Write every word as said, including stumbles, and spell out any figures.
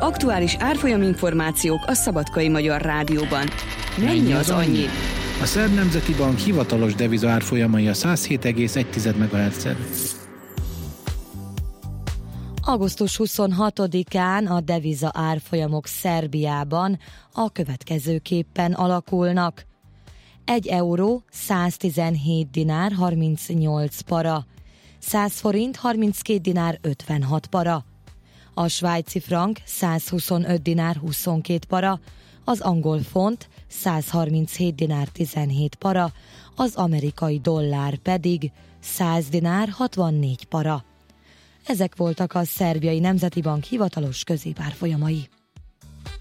Aktuális árfolyaminformációk a Szabadkai Magyar Rádióban. Mennyi az annyi? A Szerb Nemzeti Bank hivatalos deviza árfolyamai a száz hét egész egy megahertzen. augusztus huszonhatodikán a deviza árfolyamok Szerbiában a következőképpen alakulnak. egy euró száztizenhét dinár harmincnyolc para, száz forint harminckét dinár ötvenhat para, a svájci frank százhuszonöt dinár huszonkét para, az angol font százharminchét dinár tizenhét para, az amerikai dollár pedig száz dinár hatvannégy para. Ezek voltak a Szerbiai Nemzeti Bank hivatalos középárfolyamai.